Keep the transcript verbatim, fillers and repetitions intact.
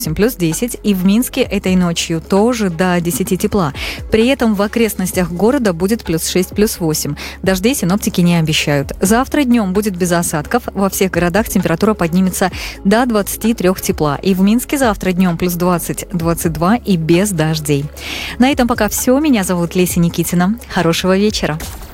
плюс десять, и в Минске этой ночью тоже до десяти тепла. При этом в окрестностях города будет плюс шесть, плюс восемь. Дождей синоптики не обещают. Завтра днем будет без осадков. Во всех городах температура поднимется до двадцати трёх тепла. И в Минске завтра днем плюс двадцать, двадцать два и без дождей. На этом пока все. Меня зовут Леся Никитина. Хорошего вечера.